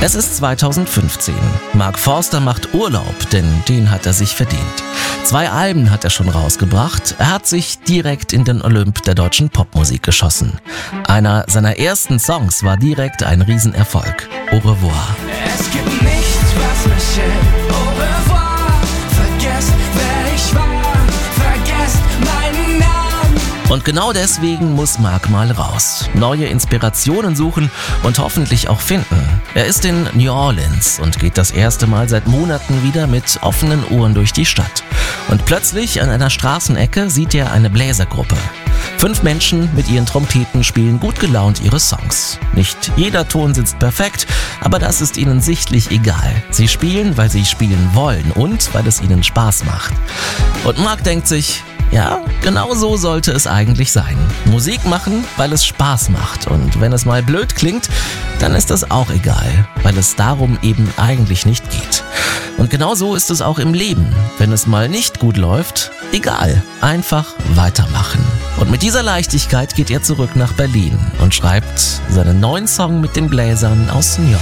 Es ist 2015. Mark Forster macht Urlaub, denn den hat er sich verdient. 2 Alben hat er schon rausgebracht. Er hat sich direkt in den Olymp der deutschen Popmusik geschossen. Einer seiner ersten Songs war direkt ein Riesenerfolg. Au revoir. Es gibt nichts, was mich hält. Au revoir. Vergesst, wer ich war. Vergesst meinen Namen. Und genau deswegen muss Mark mal raus. Neue Inspirationen suchen und hoffentlich auch finden. Er ist in New Orleans und geht das erste Mal seit Monaten wieder mit offenen Ohren durch die Stadt. Und plötzlich an einer Straßenecke sieht er eine Bläsergruppe. 5 Menschen mit ihren Trompeten spielen gut gelaunt ihre Songs. Nicht jeder Ton sitzt perfekt, aber das ist ihnen sichtlich egal. Sie spielen, weil sie spielen wollen und weil es ihnen Spaß macht. Und Mark denkt sich, ja, genau so sollte es eigentlich sein. Musik machen, weil es Spaß macht. Und wenn es mal blöd klingt, dann ist das auch egal, weil es darum eben eigentlich nicht geht. Und genau so ist es auch im Leben. Wenn es mal nicht gut läuft, egal, einfach weitermachen. Und mit dieser Leichtigkeit geht er zurück nach Berlin und schreibt seinen neuen Song mit den Bläsern aus New York.